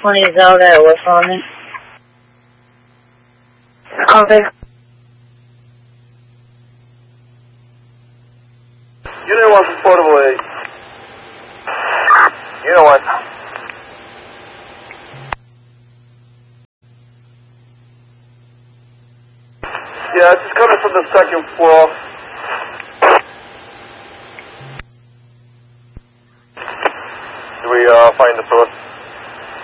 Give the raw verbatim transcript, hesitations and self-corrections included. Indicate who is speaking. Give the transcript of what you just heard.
Speaker 1: twenty Zelda at West London. Copy.
Speaker 2: Unit one from Portable eight. Unit one. Yeah, it's just coming from the second floor. Do we uh, find the source?